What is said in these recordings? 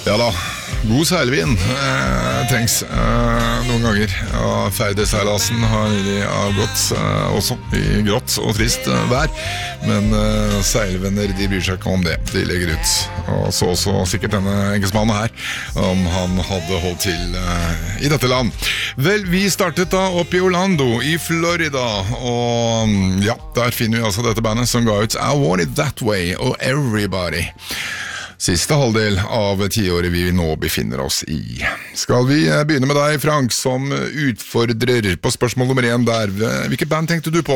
Ja da, god seilvin trengs noen ganger. Ferdeseilasen har avgått også i grått og trist vær, men seilvenner de bryr seg ikke om det, de legger ut. Og så også sikkert denne engelskmannen her, om han hadde holdt til i dette land. Vel, vi startet da opp i Orlando i Florida, og ja, der finner vi altså dette bandet som ga ut I Want It That Way og Everybody. Siste halvdel av tiåret vi nå befinner oss i. Skal vi begynne med deg, Frank, som utfordrer på spørsmål nummer 1 der. Hvilket band tenkte du på?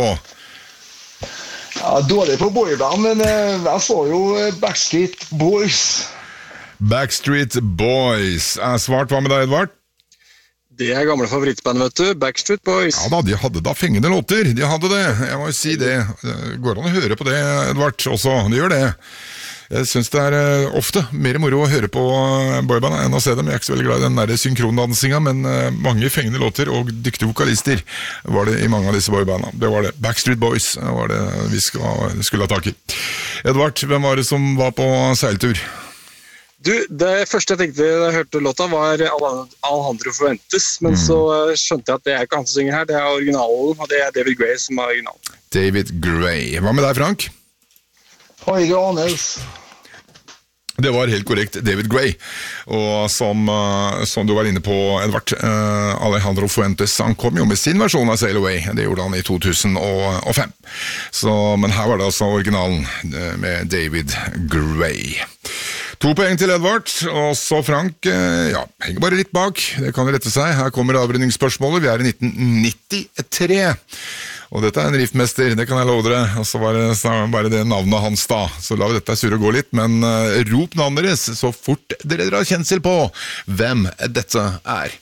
Ja, dårlig på boyband, men jeg så jo Backstreet Boys. Backstreet Boys. Svart, hva med deg, Edvard? Det gamle favorittband, vet du. Backstreet Boys. Ja da, de hadde da fengende låter. De hadde det. Jeg må jo si det. Går an å høre på det, Edvard, også. De gjør det. Jeg synes det ofte mer moro å høre på boyband enn å se dem. Jeg er ikke så veldig glad i den der synkronddansinga, men mange fengende låter og dyktige vokalister var det i mange av disse boybandene. Det var det. Backstreet Boys var det vi skulle ha tak i. Edvard, hvem var det som var på seiltur? Du, det første jeg tenkte da jeg hørte låta var Alejandro Fuentes, men så skjønte jeg at det ikke han som synger her, det originalen, og det David Gray som originalen. David Gray. Hva med deg, Frank? Høyre Arnes. Det var helt korrekt, David Gray. Og som du var inne på, Edvard, Alejandro Fuentes, han kom jo med sin versjon av Sail Away. Det gjorde han i 2005. Men her var det altså originalen med David Gray. 2 poeng til Edvard, og så Frank, ja, henger bare litt bak. Det kan rette seg. Her kommer avrundingsspørsmålet. Vi i 1993. Og dette en riffmester, det kan jeg love dere. Og så var det bare det navnet hans da. Så la vi dette surre og gå litt, men rop navnet deres så fort dere drar kjensel på hvem dette er.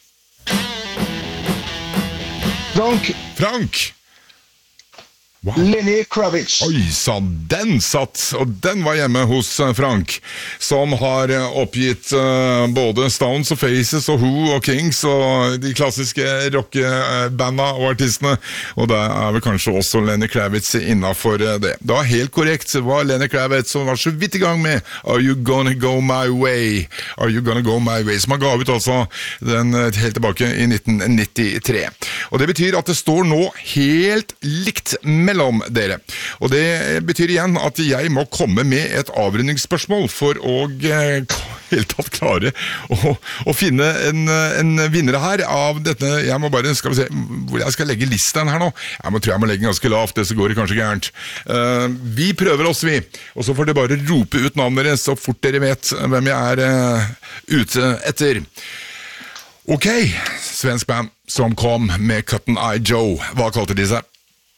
Frank! Wow. Lenny Kravitz. Oi, sa den satt, og den var hjemme hos Frank, som har oppgitt både Stones og Faces og Who og Kings og de klassiske rockebanda og artistene, og det vel kanskje også Lenny Kravitz innenfor det. Det var helt korrekt, det var Lenny Kravitz som var så vidt i gang med Are You Gonna Go My Way? Are You Gonna Go My Way? Som han ga ut altså den helt tilbake i 1993. Og det betyr at det står nå helt likt mellom dere. Og det betyr igjen at jeg må komme med et avrundingsspørsmål for å helt tatt klare å finne en vinner her av dette. Jeg må bare, skal vi se hvor jeg skal legge listen her nå. Jeg tror jeg må legge den ganske lavt, det så går det kanskje gærent. Vi prøver oss, vi. Og så får dere bare rope ut navnet deres så fort dere vet hvem jeg ute etter. Ok, svensk band som kom med Cotton Eye Joe. Hva kalte de seg?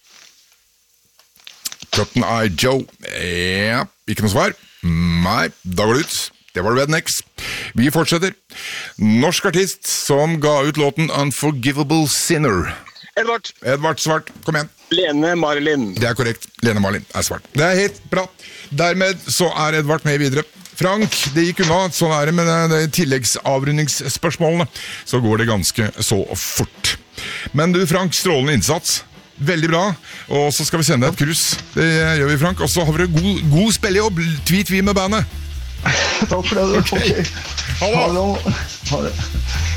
Cotton Eye Joe. Ja, ikke noe svar. Nei, da går det ut. Det var Rednecks. Vi fortsetter. Norsk artist som ga ut låten Unforgivable Sinner. Edvard svart, kom igjen. Lene Marlin. Det korrekt, Lene Marlin svart. Det helt bra. Dermed så Edvard med videre. Frank, det gikk unna, sånn det med de tilleggsavrundingsspørsmålene. Så går det ganske så fort. Men du Frank, strålende innsats. Veldig bra, og så skal vi sende deg et krus. Det gjør vi, Frank. Og så har vi god spillejobb. Tweet vi med bandet. Takk for det. Okay. Ha det. Ha det.